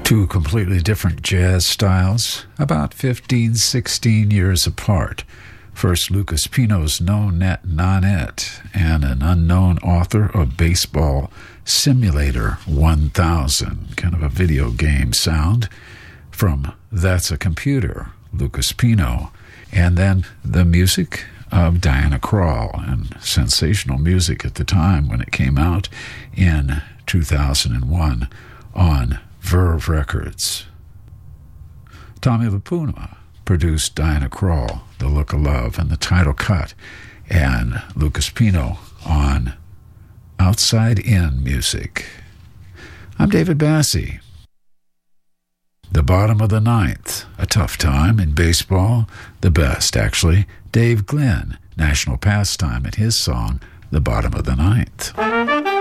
Two completely different jazz styles, about 15, 16 years apart. First, Lucas Pino's No Net Nanette and an unknown author of Baseball Simulator 1000, kind of a video game sound, from That's a Computer, Lucas Pino. And then the music of Diana Krall, and sensational music at the time when it came out in 2001 on Verve Records. Tommy LaPuna produced Diana Krall, The Look of Love, and the title cut, and Lucas Pino on Outside In Music. I'm David Bassie. The bottom of the ninth, a tough time in baseball, the best, actually. Dave Glenn, national pastime, in his song, The Bottom of the Ninth.